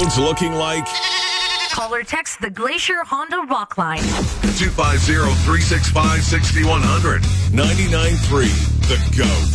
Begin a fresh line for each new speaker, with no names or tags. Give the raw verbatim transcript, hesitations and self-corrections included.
lanes looking like...
Call or text the Glacier Honda Rock Line.
two five zero, three six five, six one zero zero.
ninety-nine point three The Goat.